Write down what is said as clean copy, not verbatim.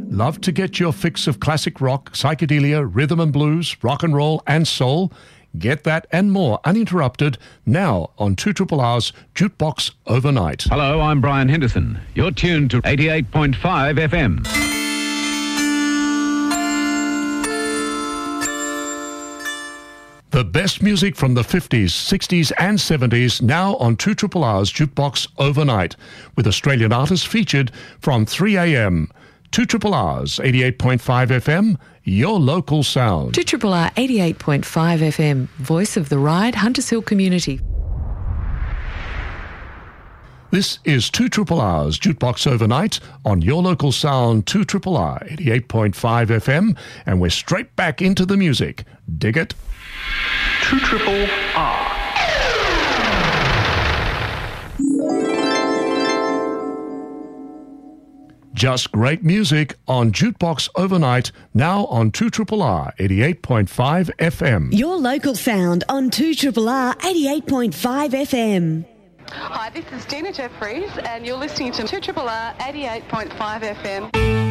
Love to get your fix of classic rock, psychedelia, rhythm and blues, rock and roll and soul? Get that and more uninterrupted now on 2RR's Jukebox Overnight. Hello, I'm Brian Henderson. You're tuned to 88.5 FM. The best music from the 50s, 60s and 70s now on 2RR's Jukebox Overnight, with Australian artists featured from 3 a.m. 2RR's 88.5 FM, your local sound. 2RR 88.5 FM, voice of the Ryde, Hunters Hill community. This is 2RR's Jukebox Overnight on your local sound, 2RR 88.5 FM, and we're straight back into the music. Dig it? 2RR. Just great music on Jukebox Overnight, now on 2RR 88.5 FM. Your local sound on 2RR 88.5 FM. Hi, this is Dina Jeffries, and you're listening to 2RR 88.5 FM.